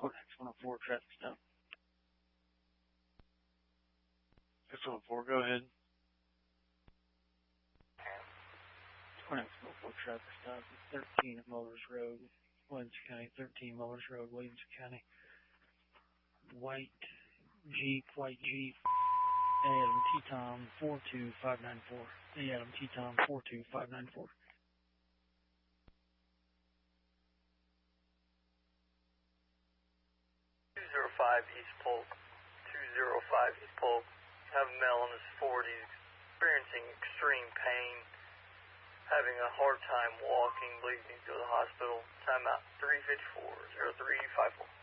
Codex 104, traffic stop. 614, go ahead. Codex 104, traffic stop. 13 Mullers Road, Williamson County. 13 Mullers Road, Williamson County. White Jeep, Adam T-Tom 42594. Adam T-Tom 42594. 205 East Polk. 205 East Polk. Have a male in his 40s experiencing extreme pain, having a hard time walking, bleeding to the hospital. Timeout 354 0354.